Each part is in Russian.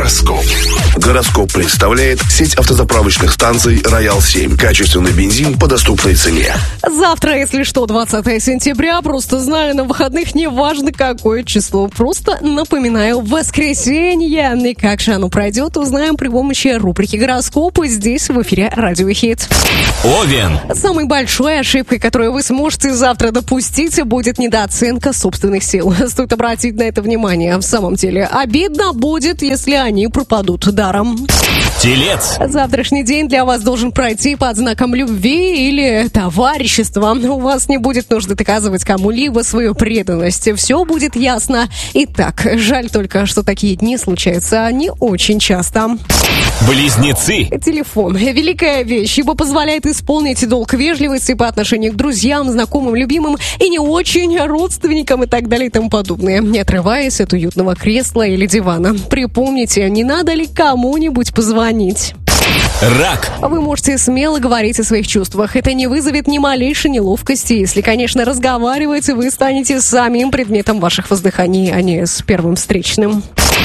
Гороскоп. Гороскоп представляет сеть автозаправочных станций «Роял-7». Качественный бензин по доступной цене. Завтра, если что, 20 сентября. Просто знаю, на выходных не важно какое число. Просто напоминаю, воскресенье. И как же оно пройдет, узнаем при помощи рубрики «Гороскопы» здесь, в эфире Радио Хит. Овен. Самой большой ошибкой, которую вы сможете завтра допустить, будет недооценка собственных сил. Стоит обратить на это внимание. В самом деле, обидно будет, если они пропадут даром. Телец. Завтрашний день для вас должен пройти под знаком любви или товарищества. У вас не будет нужды доказывать кому-либо свою преданность. Все будет ясно. Итак, жаль только, что такие дни случаются не очень часто. Близнецы. Телефон. Великая вещь, ибо позволяет исполнить долг вежливости по отношению к друзьям, знакомым, любимым и не очень родственникам и так далее и тому подобное, не отрываясь от уютного кресла или дивана. Припомните, не надо ли кому-нибудь позвонить? Рак. Вы можете смело говорить о своих чувствах. Это не вызовет ни малейшей неловкости. Если, конечно, разговаривать, вы станете самим предметом ваших воздыханий, а не с первым встречным.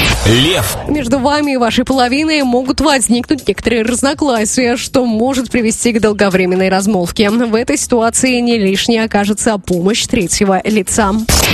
Лев. Между вами и вашей половиной могут возникнуть некоторые разногласия, что может привести к долговременной размолвке. В этой ситуации не лишней окажется помощь третьего лица.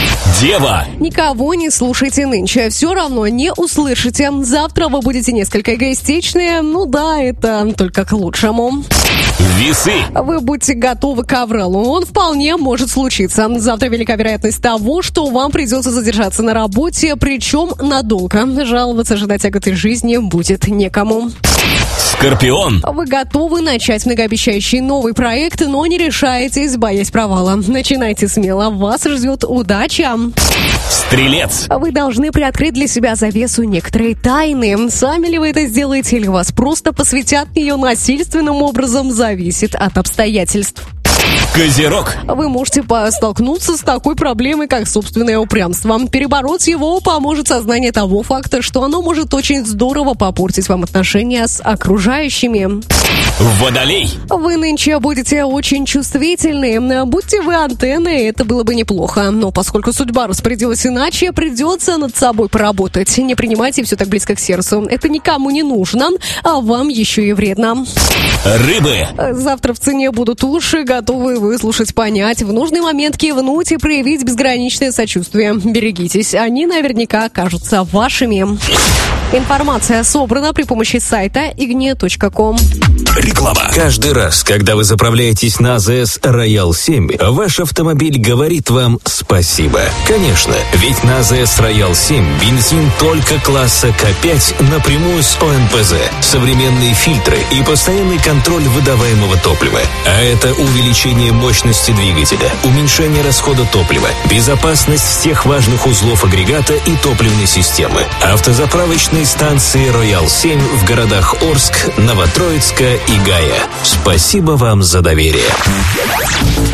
Дева. Никого не слушайте нынче, все равно не услышите. Завтра вы будете несколько эгоистичны. Ну да, это только к лучшему. Весы. Вы будьте готовы к авралу. Он вполне может случиться. Завтра велика вероятность того, что вам придется задержаться на работе, причем надолго. Жаловаться же на тяготы жизни будет некому. Скорпион. Вы готовы начать многообещающий новый проект, но не решаетесь, боясь провала. Начинайте смело, вас ждет удача. Стрелец. Вы должны приоткрыть для себя завесу некоторой тайны. Сами ли вы это сделаете, или вас просто посвятят в нее насильственным образом, зависит от обстоятельств. Козерог. Вы можете столкнуться с такой проблемой, как собственное упрямство. Перебороть его поможет сознание того факта, что оно может очень здорово попортить вам отношения с окружающими. Водолей. Вы нынче будете очень чувствительны. Будьте вы антенны, это было бы неплохо. Но поскольку судьба распорядилась иначе, придется над собой поработать. Не принимайте все так близко к сердцу. Это никому не нужно, а вам еще и вредно. Рыбы. Завтра в цене будут уши, готовы выслушать, понять, в нужный момент кивнуть и проявить безграничное сочувствие. Берегитесь, они наверняка окажутся вашими. Информация собрана при помощи сайта ignia.com. Реклама. Каждый раз, когда вы заправляетесь на АЗС «Роял-7», ваш автомобиль говорит вам спасибо. Конечно, ведь на АЗС «Роял-7» бензин только класса К5 напрямую с ОМПЗ, современные фильтры и постоянный контроль выдаваемого топлива. А это увеличение мощности двигателя, уменьшение расхода топлива, безопасность всех важных узлов агрегата и топливной системы. Автозаправочные станции «Роял-7» в городах Орск, Новотроицка и Гая. Спасибо вам за доверие.